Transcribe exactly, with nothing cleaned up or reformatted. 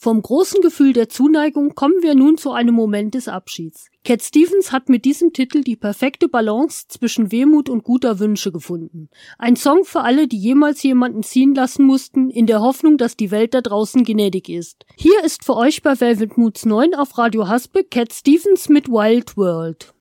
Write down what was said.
Vom großen Gefühl der Zuneigung kommen wir nun zu einem Moment des Abschieds. Cat Stevens hat mit diesem Titel die perfekte Balance zwischen Wehmut und guter Wünsche gefunden. Ein Song für alle, die jemals jemanden ziehen lassen mussten, in der Hoffnung, dass die Welt da draußen gnädig ist. Hier ist für euch bei Velvet Moods neun auf Radio Haspe Cat Stevens mit Wild World.